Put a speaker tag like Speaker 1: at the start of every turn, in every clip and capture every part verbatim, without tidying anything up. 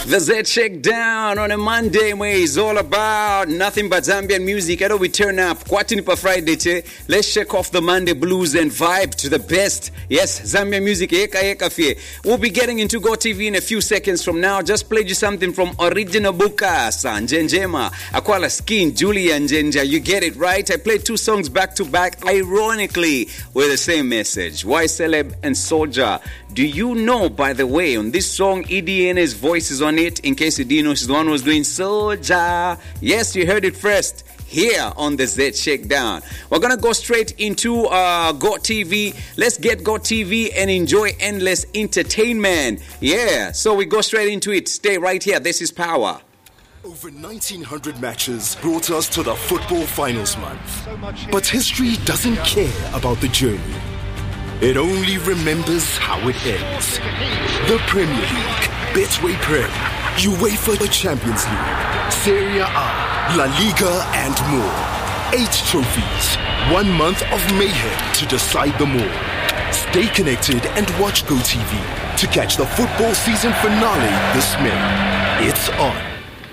Speaker 1: The Z Shakedown on a Monday where it's all about nothing but Zambian music. I know we turn up. Kwatini pa Friday che. Let's shake off the Monday blues and vibe to the best. Yes, Zambian music. Eka eka fie. We'll be getting into Go T V in a few seconds from now. Just played you something from Original Bukasa, Njenjema, Akwala Skin, Julia Njenja. You get it, right? I played two songs back to back, ironically, with the same message. Why Celeb and Soldier? Do you know, by the way, on this song, E D N A's voice is on it. In case you didn't know, she's the one who was doing Soldier. Yes, you heard it first here on the Z Shakedown. We're going to go straight into uh, Go T V. Let's get Go T V and enjoy endless entertainment. Yeah, so we go straight into it. Stay right here. This is Power.
Speaker 2: Over nineteen hundred matches brought us to the football finals month. But history doesn't care about the journey. It only remembers how it ends. The Premier League, Betway Prem, UEFA Champions League, Serie A, La Liga and more. Eight trophies, one month of mayhem to decide them all. Stay connected and watch Go T V to catch the football season finale this May. It's on.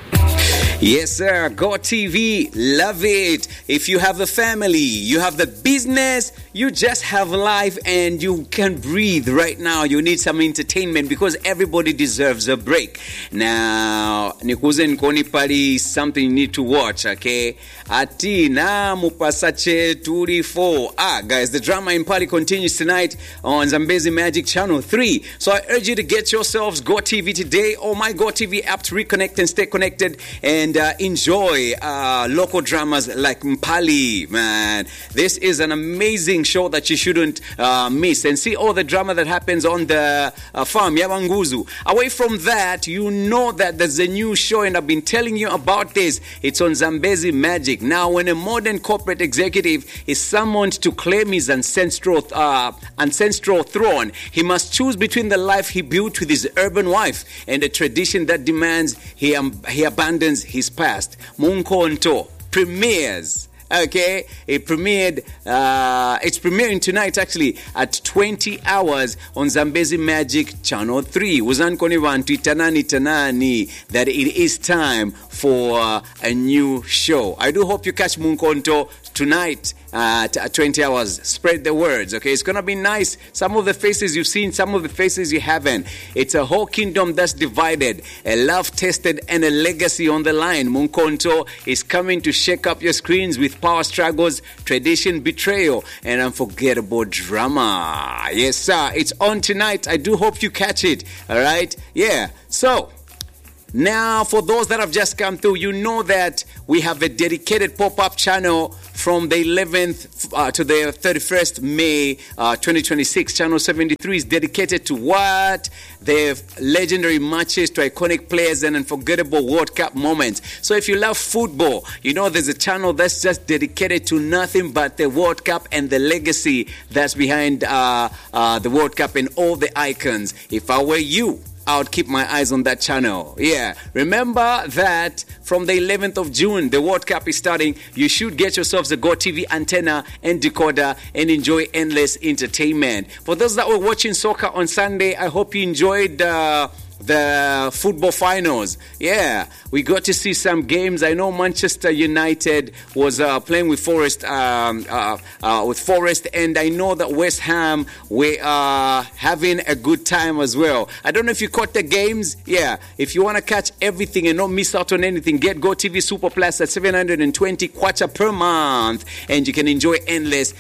Speaker 1: Yes, sir. Go T V. Love it. If you have a family, you have the business, you just have life and you can breathe right now. You need some entertainment because everybody deserves a break. Now, nikuze nkoni pali something you need to watch, okay? Ati na mupasache tuli four. Ah, guys, the drama in party continues tonight on Zambezi Magic Channel three. So I urge you to get yourselves Go T V today or my Go T V app to reconnect and stay connected and uh, enjoy uh, local dramas like Mpali, man. This is an amazing show that you shouldn't uh, miss and see all the drama that happens on the uh, farm, Yabanguzu. Away from that, you know that there's a new show and I've been telling you about this. It's on Zambezi Magic. Now, when a modern corporate executive is summoned to claim his ancestral, uh, ancestral throne, he must choose between the life he built with his urban wife and a tradition that demands he, um, he abandons his past. Munkonto premieres. Okay, it premiered, uh, it's premiering tonight actually at twenty hours on Zambezi Magic Channel three. Uzankoni vantu itanani tanani that it is time for uh, a new show. I do hope you catch Munkonto tonight uh, at twenty hours. Spread the words, okay? It's going to be nice. Some of the faces you've seen, some of the faces you haven't. It's a whole kingdom that's divided, a love tested and a legacy on the line. Munkonto is coming to shake up your screens with power struggles, tradition, betrayal, and unforgettable drama. Yes, sir. It's on tonight. I do hope you catch it, all right? Yeah. So, now, for those that have just come through, you know that we have a dedicated pop-up channel from the eleventh uh, to the thirty-first May uh, twenty twenty-six. Channel seventy-three is dedicated to what? The legendary matches, to iconic players and unforgettable World Cup moments. So if you love football, you know there's a channel that's just dedicated to nothing but the World Cup and the legacy that's behind uh, uh, the World Cup and all the icons. If I were you, I would keep my eyes on that channel. Yeah. Remember that from the eleventh of June, the World Cup is starting. You should get yourselves a Go T V antenna and decoder and enjoy endless entertainment. For those that were watching soccer on Sunday, I hope you enjoyed uh, the football finals. Yeah, we got to see some games. I know Manchester United was uh, playing with Forest, um, uh, uh, with Forest, and I know that West Ham were uh, having a good time as well. I don't know if you caught the games. Yeah, if you want to catch everything and not miss out on anything, get Go T V Super Plus at seven hundred twenty kwacha per month, and you can enjoy endless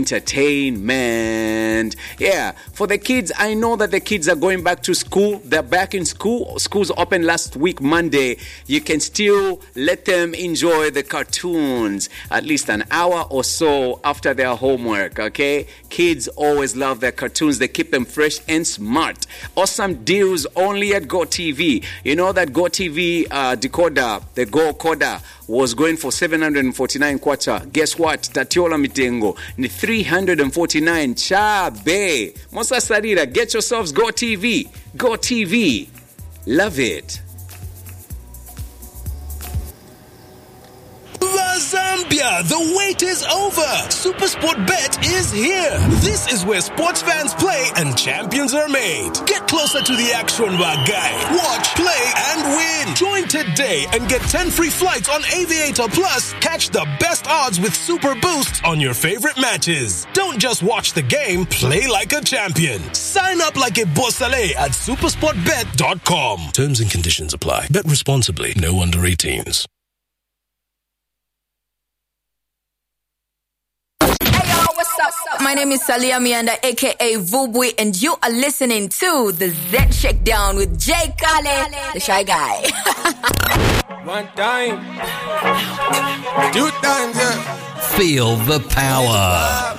Speaker 1: entertainment. Yeah, for the kids, I know that the kids are going back to school. They're back in school. Schools opened last week, Monday. You can still let them enjoy the cartoons at least an hour or so after their homework, okay? Kids always love their cartoons. They keep them fresh and smart. Awesome deals only at Go T V. You know that Go T V uh, decoder, the Go Coder, was going for seven hundred forty-nine kwacha. Guess what? Tatiola Mitengo ni three hundred forty-nine. Chabe. Mosa Sarira, get yourselves Go T V. Go T V. Love it.
Speaker 3: The Zambia, the wait is over. SuperSport Bet is here. This is where sports fans play and champions are made. Get closer to the action, my guy. Watch, play, and win. Join today and get ten free flights on Aviator Plus. Catch the best odds with Super Boosts on your favorite matches. Don't just watch the game, play like a champion. Sign up like a Bosale at supersport bet dot com. Terms and conditions apply. Bet responsibly. No under eighteens.
Speaker 4: My name is Salia Mianda, aka Vubwi, and you are listening to the Z Shakedown with Jay Kale, the shy guy.
Speaker 5: One time, two times, yeah.
Speaker 6: Feel the power.